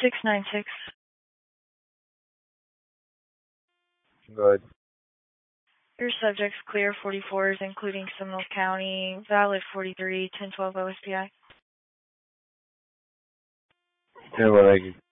696. Good. Your subject's clear 44s, including Seminole County, valid 43, 1012 OSPI. Yeah, well,